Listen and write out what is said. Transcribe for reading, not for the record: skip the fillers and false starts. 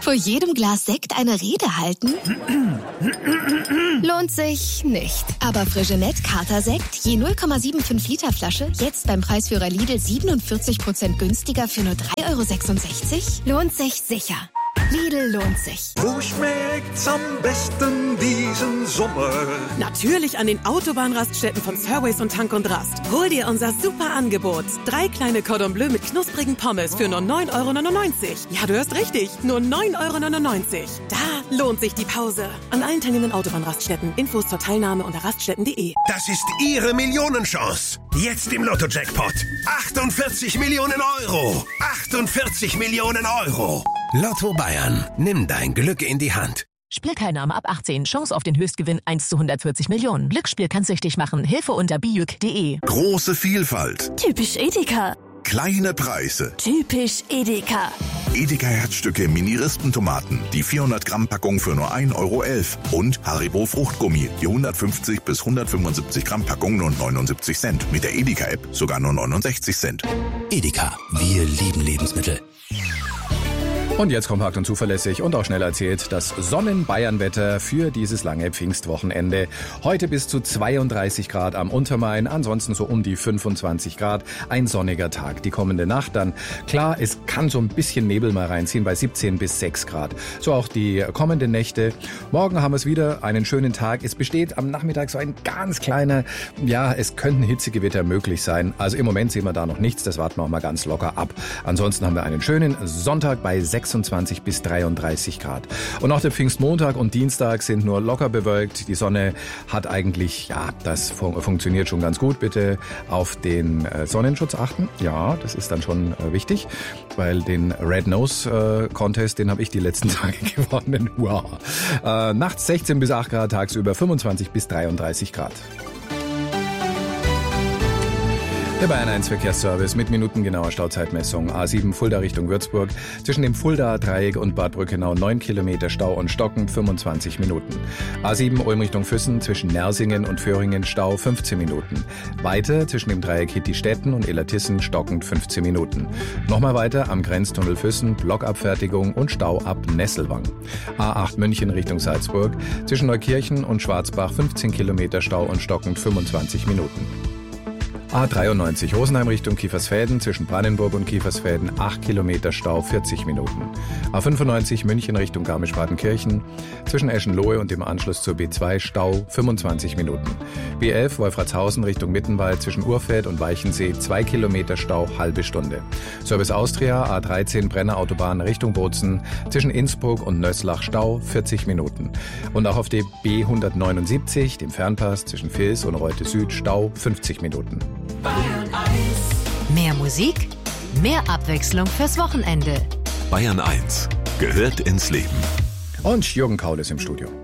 Vor jedem Glas Sekt eine Rede halten? Lohnt sich nicht. Aber Freixenet Kater-Sekt, je 0,75 Liter Flasche, jetzt beim Preisführer Lidl 47% günstiger für nur 3,66 €? Lohnt sich sicher. Lidl lohnt sich. Wo schmeckt's am besten diesen Sommer? Natürlich an den Autobahnraststätten von Serways und Tank und Rast. Hol dir unser super Angebot. 3 kleine Cordon Bleu mit knusprigen Pommes für nur 9,99 €. Ja, du hörst richtig. Nur 9,99 €. Da lohnt sich die Pause. An allen teilnehmenden Autobahnraststätten. Infos zur Teilnahme unter raststätten.de. Das ist Ihre Millionenchance. Jetzt im Lotto-Jackpot. 48 Millionen €. 48 Millionen €. Lotto Bayern. Nimm dein Glück in die Hand. Spielteilnahme ab 18. Chance auf den Höchstgewinn 1 zu 140 Millionen. Glücksspiel kann süchtig machen. Hilfe unter bijuk.de. Große Vielfalt. Typisch Edeka. Kleine Preise. Typisch Edeka. Edeka Herzstücke Mini-Rispentomaten. Die 400 Gramm Packung für nur 1,11 € Und Haribo Fruchtgummi. Die 150 bis 175 Gramm Packung nur 79 Cent. Mit der Edeka App sogar nur 69 Cent. Edeka. Wir lieben Lebensmittel. Und jetzt kompakt und zuverlässig und auch schnell erzählt das Sonnen-Bayern-Wetter für dieses lange Pfingstwochenende. Heute bis zu 32 Grad am Untermain, ansonsten so um die 25 Grad. Ein sonniger Tag. Die kommende Nacht dann, klar, es kann so ein bisschen Nebel mal reinziehen bei 17 bis 6 Grad. So auch die kommenden Nächte. Morgen haben wir es wieder, einen schönen Tag. Es besteht am Nachmittag so ein ganz kleiner, es könnten Hitzegewitter möglich sein. Also im Moment sehen wir da noch nichts, das warten wir auch mal ganz locker ab. Ansonsten haben wir einen schönen Sonntag bei 26 bis 33 Grad. Und auch der Pfingstmontag und Dienstag sind nur locker bewölkt. Die Sonne hat eigentlich, das funktioniert schon ganz gut. Bitte auf den Sonnenschutz achten. Ja, das ist dann schon wichtig, weil den Red Nose Contest, den habe ich die letzten Tage gewonnen. Wow. Nachts 16 bis 8 Grad, tagsüber 25 bis 33 Grad. Der Bayern 1 Verkehrsservice mit minutengenauer Stauzeitmessung. A7 Fulda Richtung Würzburg. Zwischen dem Fuldaer Dreieck und Bad Brückenau 9 Kilometer Stau und Stocken 25 Minuten. A7 Ulm Richtung Füssen zwischen Nersingen und Föhringen Stau 15 Minuten. Weiter zwischen dem Dreieck Hittistetten und Illertissen stockend 15 Minuten. Nochmal weiter am Grenztunnel Füssen Blockabfertigung und Stau ab Nesselwang. A8 München Richtung Salzburg. Zwischen Neukirchen und Schwarzbach 15 Kilometer Stau und stockend 25 Minuten. A93 Rosenheim Richtung Kiefersfelden, zwischen Brandenburg und Kiefersfelden 8 Kilometer Stau, 40 Minuten. A95 München Richtung Garmisch-Partenkirchen, zwischen Eschenlohe und dem Anschluss zur B2 Stau, 25 Minuten. B11 Wolfratshausen Richtung Mittenwald, zwischen Urfeld und Weichensee 2 Kilometer Stau, halbe Stunde. Service Austria A13 Brenner Autobahn Richtung Bozen, zwischen Innsbruck und Nöslach Stau, 40 Minuten. Und auch auf der B179, dem Fernpass zwischen Vils und Reute Süd, Stau, 50 Minuten. Bayern 1. Mehr Musik, mehr Abwechslung fürs Wochenende. Bayern 1 gehört ins Leben. Und Jürgen Kaul ist im Studio.